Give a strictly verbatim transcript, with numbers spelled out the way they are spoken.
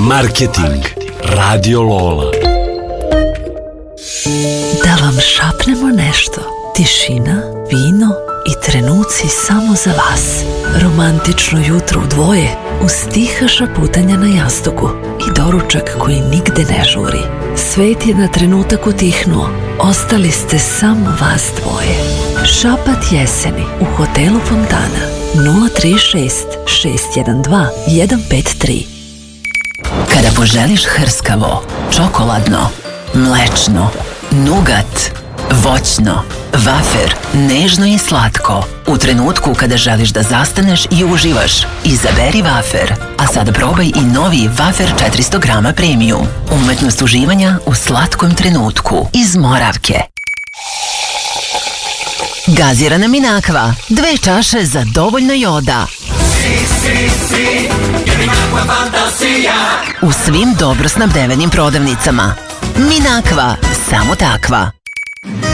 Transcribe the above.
Marketing Radio Lola. Da vam šapnemo nešto. Tišina, vino i trenuci samo za vas. Romantično jutro u dvoje uz tiha šaputanja na jastuku i doručak koji nigde ne žuri. Svet je na trenutak utihnuo. Ostali ste samo vas dvoje. Šapat jeseni u hotelu Fontana. nula tri šest šest jedan dva jedan pet tri. Kada poželiš hrskavo, čokoladno, mlečno, nugat, voćno, vafer, nežno i slatko, u trenutku kada želiš da zastaneš i uživaš, izaberi vafer. A sada probaj i novi vafer četiristo grama premium. Umetnost uživanja u slatkom trenutku iz Moravke. Gazirana Minakva, dve čaše za dovoljno joda. Si, si, si, jer Minakva fantazija. U svim dobro snabdevenim prodavnicama. Minakva, samo takva.